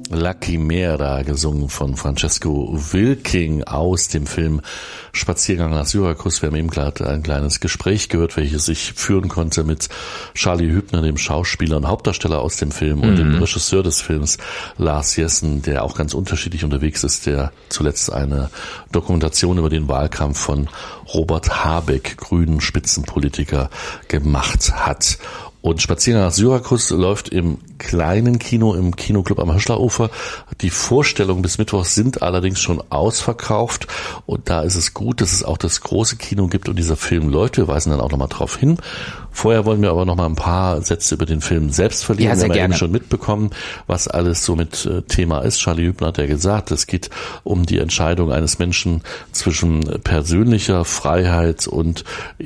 La Chimera, gesungen von Francesco Wilking aus dem Film Spaziergang nach Syrakus. Wir haben eben gerade ein kleines Gespräch gehört, welches ich führen konnte mit Charlie Hübner, dem Schauspieler und Hauptdarsteller aus dem Film, und dem Regisseur des Films, Lars Jessen, der auch ganz unterschiedlich unterwegs ist, der zuletzt eine Dokumentation über den Wahlkampf von Robert Habeck, grünen Spitzenpolitiker, gemacht hat. Und Spaziergang nach Syrakus läuft im kleinen Kino, im Kinoclub am Höschlerufer. Die Vorstellungen bis Mittwoch sind allerdings schon ausverkauft. Und da ist es gut, dass es auch das große Kino gibt und dieser Film läuft. Wir weisen dann auch nochmal drauf hin. Vorher wollen wir aber noch mal ein paar Sätze über den Film selbst verlieren. Ja, wir haben gerne. eben schon mitbekommen, was alles so mit Thema ist. Charlie Hübner hat ja gesagt, es geht um die Entscheidung eines Menschen zwischen persönlicher Freiheit und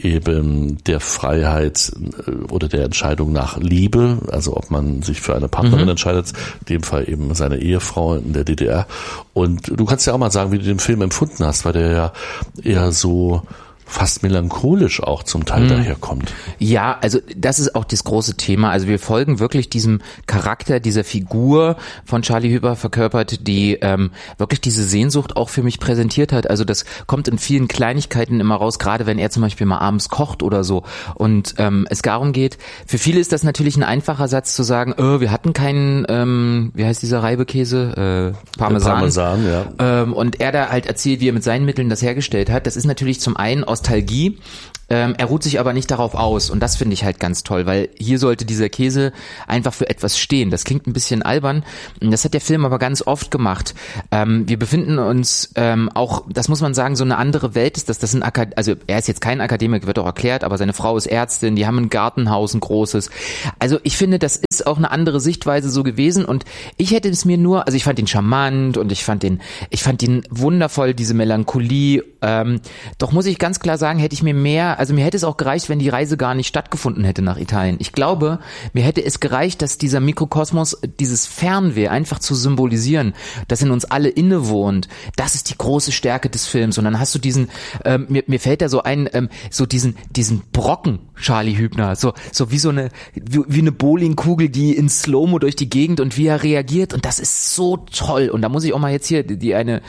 eben der Freiheit oder der Entscheidung nach Liebe, also ob man sich für eine Partnerin entscheidet, in dem Fall eben seine Ehefrau in der DDR. Und du kannst ja auch mal sagen, wie du den Film empfunden hast, weil der ja eher so fast melancholisch auch zum Teil daherkommt. Ja, also das ist auch das große Thema. Also wir folgen wirklich diesem Charakter, dieser Figur von Charlie Hübner verkörpert, die wirklich diese Sehnsucht auch für mich präsentiert hat. Also das kommt in vielen Kleinigkeiten immer raus, gerade wenn er zum Beispiel mal abends kocht oder so. Und es darum geht, für viele ist das natürlich ein einfacher Satz zu sagen, wir hatten keinen, wie heißt dieser Reibekäse? Parmesan. Parmesan, ja. Und er da halt erzählt, wie er mit seinen Mitteln das hergestellt hat. Das ist natürlich zum einen Nostalgie. Er ruht sich aber nicht darauf aus, und das finde ich halt ganz toll, weil hier sollte dieser Käse einfach für etwas stehen. Das klingt ein bisschen albern, das hat der Film aber ganz oft gemacht. Wir befinden uns auch, das muss man sagen, so eine andere Welt ist das. Das sind also er ist jetzt kein Akademiker, wird auch erklärt, aber seine Frau ist Ärztin, die haben ein Gartenhaus, ein großes. Also ich finde, das ist auch eine andere Sichtweise so gewesen, und ich hätte es mir nur, also ich fand ihn charmant und ich fand ihn wundervoll, diese Melancholie. Doch muss ich ganz klar sagen, hätte ich mir mehr, also mir hätte es auch gereicht, wenn die Reise gar nicht stattgefunden hätte nach Italien. Ich glaube, mir hätte es gereicht, dass dieser Mikrokosmos, dieses Fernweh einfach zu symbolisieren, das in uns alle innewohnt, das ist die große Stärke des Films. Und dann hast du diesen, mir fällt da so ein, so diesen Brocken Charlie Hübner, so wie eine Bowlingkugel, die in Slow-Mo durch die Gegend, und wie er reagiert, und das ist so toll. Und da muss ich auch mal jetzt hier, die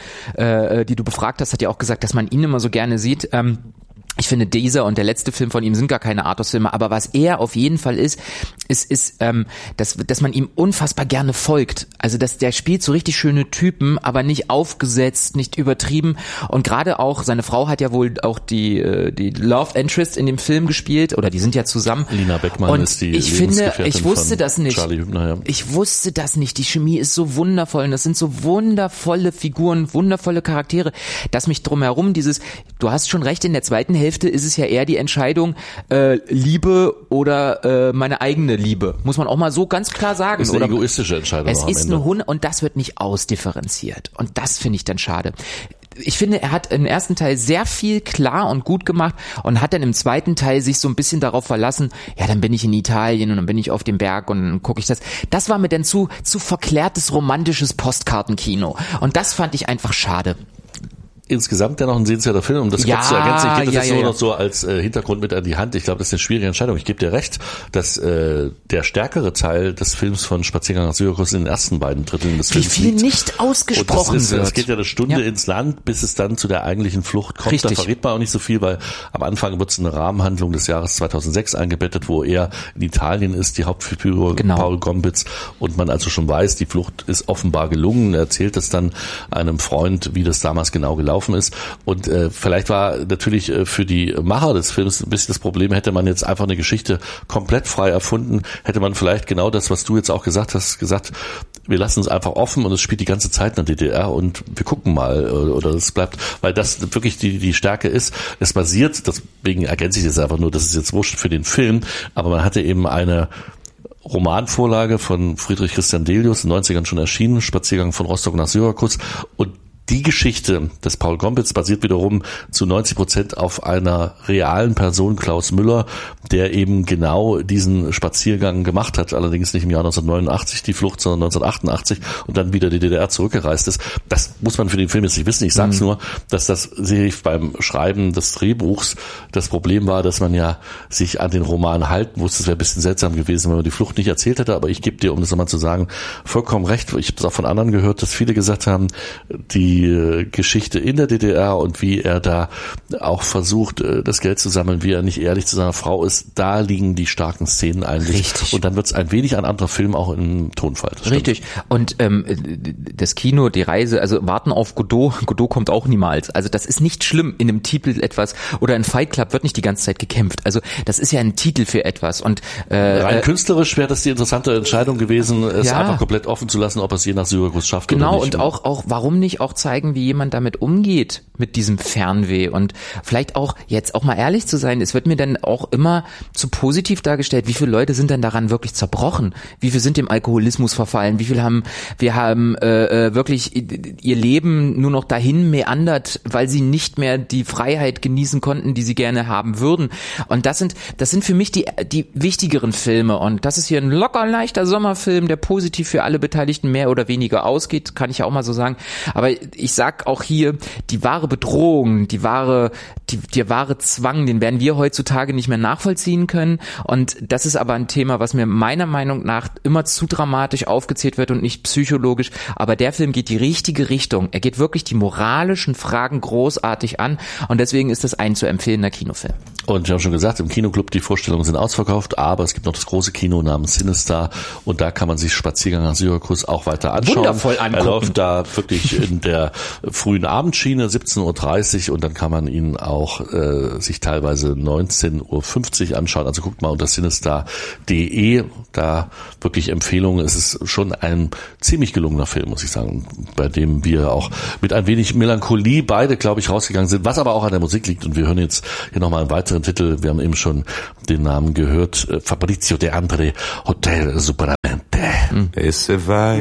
du befragt hast, hat ja auch gesagt, dass man ihn immer so gerne sieht. Ich finde, dieser und der letzte Film von ihm sind gar keine Arthouse-Filme, aber was er auf jeden Fall ist, dass man ihm unfassbar gerne folgt. Also der spielt so richtig schöne Typen, aber nicht aufgesetzt, nicht übertrieben. Und gerade auch, seine Frau hat ja wohl auch die Love Interest in dem Film gespielt, oder die sind ja zusammen. Lina Beckmann und ist die Lebensgefährtin ich wusste das nicht. Charlie Hübner, ja. Ich wusste das nicht. Die Chemie ist so wundervoll, und das sind so wundervolle Figuren, wundervolle Charaktere, dass mich drumherum du hast schon recht, in der zweiten Hälfte ist es ja eher die Entscheidung, Liebe oder meine eigene Liebe. Muss man auch mal so ganz klar sagen. Das ist eine egoistische Entscheidung. Es ist eine und das wird nicht ausdifferenziert. Und das finde ich dann schade. Ich finde, er hat im ersten Teil sehr viel klar und gut gemacht und hat dann im zweiten Teil sich so ein bisschen darauf verlassen, ja, dann bin ich in Italien und dann bin ich auf dem Berg und dann gucke ich das. Das war mir dann zu verklärtes, romantisches Postkartenkino. Und das fand ich einfach schade. Insgesamt ja noch ein sehenswerter Film, um das kurz zu ergänzen. Ich gebe das jetzt nur noch so als Hintergrund mit an die Hand. Ich glaube, das ist eine schwierige Entscheidung. Ich gebe dir recht, dass der stärkere Teil des Films von Spaziergang nach Syrakus in den ersten beiden Dritteln des Films liegt. Wie viel nicht ausgesprochen wird. Es geht ja eine Stunde ins Land, bis es dann zu der eigentlichen Flucht kommt. Richtig. Da verrät man auch nicht so viel, weil am Anfang wird es eine Rahmenhandlung des Jahres 2006 eingebettet, wo er in Italien ist, die Hauptfigur Paul Gombitz, und man also schon weiß, die Flucht ist offenbar gelungen. Er erzählt es dann einem Freund, wie das damals genau gelaufen ist. Und vielleicht war natürlich für die Macher des Films ein bisschen das Problem, hätte man jetzt einfach eine Geschichte komplett frei erfunden, hätte man vielleicht genau das, was du jetzt auch gesagt hast, gesagt, wir lassen es einfach offen und es spielt die ganze Zeit in der DDR und wir gucken mal, oder es bleibt, weil das wirklich die Stärke ist. Es basiert, deswegen ergänze ich das einfach nur, das ist jetzt wurscht für den Film, aber man hatte eben eine Romanvorlage von Friedrich Christian Delius, in den 90ern schon erschienen, Spaziergang von Rostock nach Syrakus, und die Geschichte des Paul Gompitz basiert wiederum zu 90% auf einer realen Person, Klaus Müller, der eben genau diesen Spaziergang gemacht hat, allerdings nicht im Jahr 1989 die Flucht, sondern 1988 und dann wieder die DDR zurückgereist ist. Das muss man für den Film jetzt nicht wissen. Ich sage es nur, dass das sicherlich beim Schreiben des Drehbuchs das Problem war, dass man ja sich an den Roman halten musste. Es wäre ein bisschen seltsam gewesen, wenn man die Flucht nicht erzählt hätte, aber ich gebe dir, um das nochmal zu sagen, vollkommen recht. Ich habe es auch von anderen gehört, dass viele gesagt haben, die Geschichte in der DDR und wie er da auch versucht, das Geld zu sammeln, wie er nicht ehrlich zu seiner Frau ist, da liegen die starken Szenen eigentlich. Richtig. Und dann wird es ein wenig ein anderer Film auch im Tonfall. Richtig. Und das Kino, die Reise, also warten auf Godot kommt auch niemals. Also das ist nicht schlimm in einem Titel etwas, oder in Fight Club wird nicht die ganze Zeit gekämpft. Also das ist ja ein Titel für etwas. Und rein künstlerisch wäre das die interessante Entscheidung gewesen, es einfach komplett offen zu lassen, ob er es je nach Syrakus schafft oder nicht. Genau, und auch warum nicht auch zeigen, wie jemand damit umgeht, mit diesem Fernweh, und vielleicht auch jetzt auch mal ehrlich zu sein, es wird mir dann auch immer zu positiv dargestellt, wie viele Leute sind denn daran wirklich zerbrochen, wie viele sind dem Alkoholismus verfallen, wie viele haben wirklich ihr Leben nur noch dahin meandert, weil sie nicht mehr die Freiheit genießen konnten, die sie gerne haben würden. Und das sind für mich die wichtigeren Filme, und das ist hier ein locker leichter Sommerfilm, der positiv für alle Beteiligten mehr oder weniger ausgeht, kann ich ja auch mal so sagen. Aber ich sag auch hier, die wahre Bedrohung, der wahre Zwang, den werden wir heutzutage nicht mehr nachvollziehen können. Und das ist aber ein Thema, was mir meiner Meinung nach immer zu dramatisch aufgezählt wird und nicht psychologisch. Aber der Film geht die richtige Richtung. Er geht wirklich die moralischen Fragen großartig an, und deswegen ist das ein zu empfehlender Kinofilm. Und wir haben schon gesagt, im Kinoclub, die Vorstellungen sind ausverkauft, aber es gibt noch das große Kino namens Cinestar, und da kann man sich Spaziergang nach Syrakus auch weiter anschauen. Wundervoll angucken. Er läuft da wirklich in der frühen Abendschiene, 17.30 Uhr, und dann kann man ihn auch sich teilweise 19.50 Uhr anschauen. Also guckt mal unter cinestar.de, da wirklich Empfehlungen. Es ist schon ein ziemlich gelungener Film, muss ich sagen, bei dem wir auch mit ein wenig Melancholie beide, glaube ich, rausgegangen sind, was aber auch an der Musik liegt. Und wir hören jetzt hier nochmal einen weiteren Titel. Wir haben eben schon den Namen gehört. Fabrizio De André, Hotel Supramente. E se vai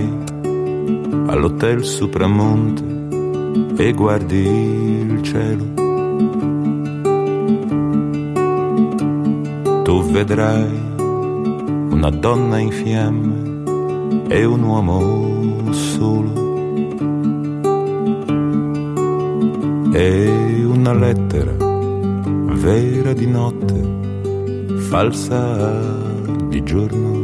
all'Hotel Supramonte e guardi il cielo, tu vedrai una donna in fiamme e un uomo solo, e una lettera vera di notte, falsa di giorno,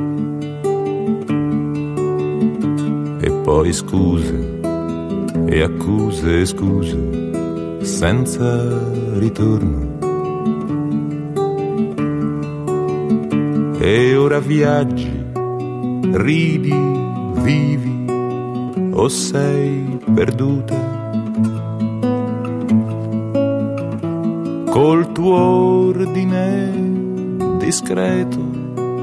e poi scuse e accuse e scuse senza ritorno. E ora viaggi, ridi, vivi, o sei perduta col tuo ordine discreto